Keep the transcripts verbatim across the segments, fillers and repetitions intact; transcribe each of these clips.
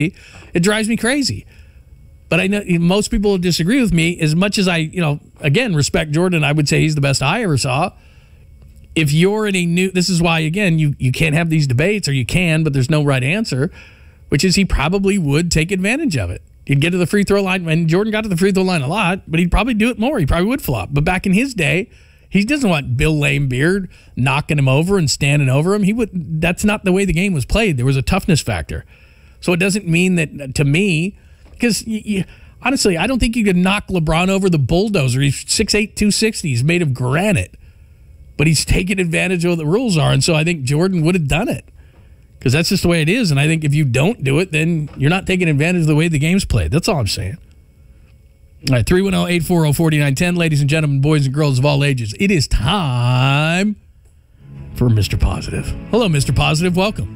It drives me crazy. But I know most people disagree with me. As much as I, you know, again, respect Jordan, I would say he's the best I ever saw. If you're in a new, this is why, again, you, you can't have these debates, or you can, but there's no right answer, which is he probably would take advantage of it. He'd get to the free throw line, and Jordan got to the free throw line a lot, but he'd probably do it more. He probably would flop. But back in his day, he doesn't want Bill Laimbeard knocking him over and standing over him. He would. That's not the way the game was played. There was a toughness factor. So it doesn't mean that, to me, because you, you, honestly, I don't think you could knock LeBron over the bulldozer. He's six eight, two sixty. He's made of granite. But he's taken advantage of what the rules are, and so I think Jordan would have done it. Because that's just the way it is, and I think if you don't do it, then you're not taking advantage of the way the game's played. That's all I'm saying. All right, three one zero, eight four zero, four nine one zero. Ladies and gentlemen, boys and girls of all ages, it is time for Mister Positive. Hello, Mister Positive. Welcome.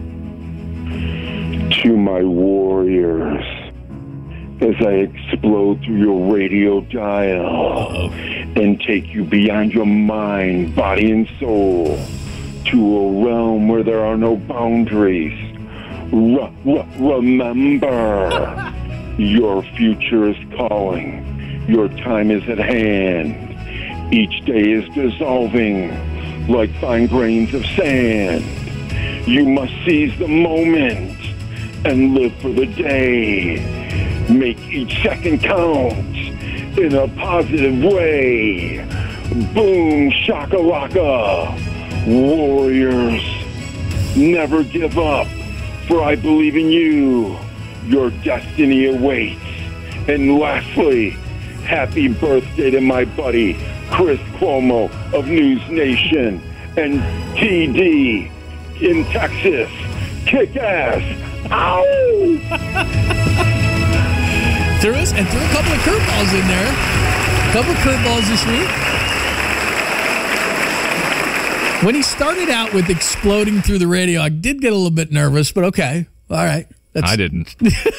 To my warriors, as I explode through your radio dial Uh-oh. and take you beyond your mind, body, and soul to a realm where there are no boundaries. Re- re- remember, your future is calling. Your time is at hand. Each day is dissolving like fine grains of sand. You must seize the moment and live for the day. Make each second count in a positive way. Boom, shakalaka. Warriors, never give up, for I believe in you. Your destiny awaits. And lastly, happy birthday to my buddy, Chris Cuomo of News Nation, and T D in Texas. Kick ass. Ow! Threw us and threw a couple of curveballs in there. A couple of curveballs this week. When he started out with exploding through the radio, I did get a little bit nervous, but okay. All right. That's... I didn't.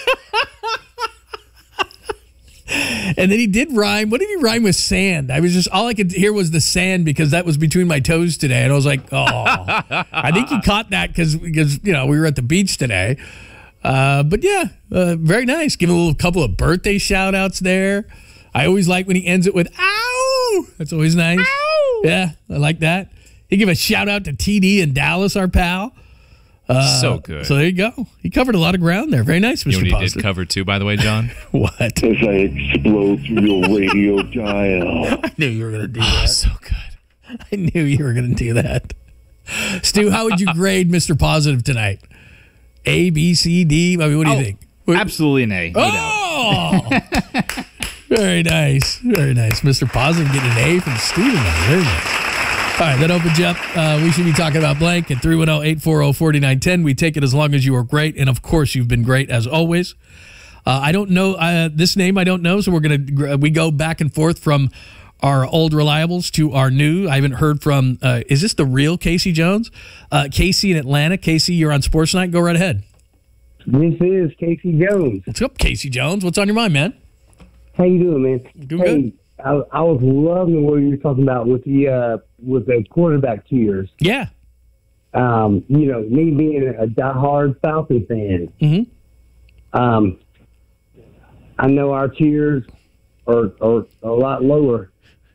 And then he did rhyme. What did he rhyme with? Sand. I was just, all I could hear was the sand because that was between my toes today. And I was like, oh, I think he caught that because, because you know, we were at the beach today. Uh, but yeah, uh, very nice. Give him a little couple of birthday shout outs there. I always like when he ends it with, ow. That's always nice. Ow. Yeah, I like that. He gave a shout out to T D in Dallas, our pal. Uh, so good. So there you go. He covered a lot of ground there. Very nice, Mister You know what he Positive. did cover too, by the way, John? What? As I explode through your radio dial. I knew you were going to do Oh, that. so good. I knew you were going to do that. Stu, how would you grade Mister Positive tonight? A, B, C, D? I mean, what do you Oh, think? Absolutely an A. No doubt. Oh! Very nice. Very nice. Mister Positive getting an A from Steven. Very nice. All right, that opens you up. Uh, we should be talking about blank at three one zero, eight four zero, four nine one zero. We take it as long as you are great. And, of course, you've been great as always. Uh, I don't know. Uh, this name I don't know, so we're going to we go back and forth from our old reliables to our new. I haven't heard from, uh, is this the real Casey Jones? Uh, Casey in Atlanta. Casey, you're on Sports Night. Go right ahead. This is Casey Jones. What's up, Casey Jones? What's on your mind, man? How you doing, man? Doing hey, good. I, I was loving what you were talking about with the uh, with the quarterback cheers. Yeah. Um, you know, me being a diehard Falcon fan, Mm-hmm. um, I know our cheers are, are a lot lower.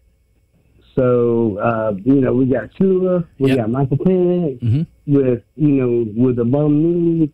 So, uh, you know, we got Tua, we Yep. got Michael Penix Mm-hmm. with, you know, with the bum knee.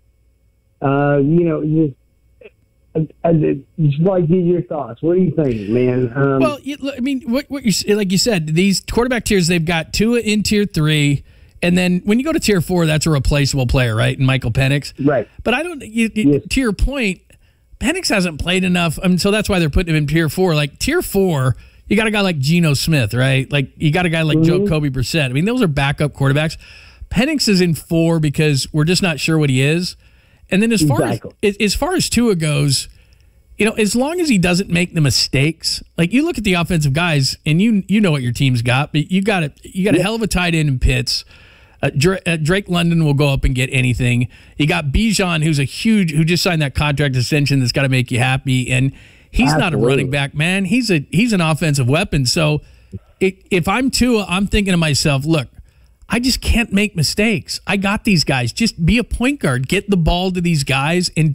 Uh, you know, just, I, I, just like to get your thoughts. What do you think, man? Um, Well, you, I mean, what, what you like you said, these quarterback tiers, they've got Tua in tier three, and then when you go to tier four, that's a replaceable player, right? And Michael Penix, right. But I don't. You, you, Yes. To your point, Penix hasn't played enough. I mean, so that's why they're putting him in tier four. Like tier four, you got a guy like Geno Smith, right? Like you got a guy like Mm-hmm. Jacoby Brissett. I mean, those are backup quarterbacks. Penix is in four because we're just not sure what he is. And then as far Exactly. as as far as Tua goes, you know, as long as he doesn't make the mistakes, like you look at the offensive guys, and you you know what your team's got, but you got a you got a Yeah. hell of a tight end in Pitts. Uh, Dra- uh, Drake London will go up and get anything. You got Bijan, who's a huge, who just signed that contract extension that's got to make you happy, and he's not a Absolutely. running back, man. He's a he's an offensive weapon. So it, if I'm Tua, I'm thinking to myself, look, I just can't make mistakes. I got these guys. Just be a point guard. Get the ball to these guys and